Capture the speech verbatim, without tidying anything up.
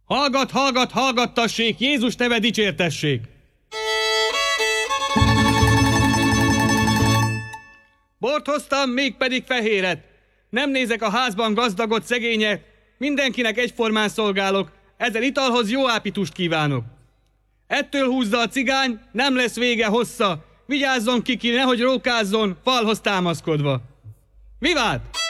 Hallgat, hallgat, hallgattassék, Jézus neve dicsértessék! Bort hoztam, mégpedig fehéret. Nem nézek a házban gazdagot, szegénye, mindenkinek egyformán szolgálok, ezen italhoz jó ápitust kívánok. Ettől húzza a cigány, nem lesz vége hossza, vigyázzon kiki, nehogy rókázzon, falhoz támaszkodva. Vivált!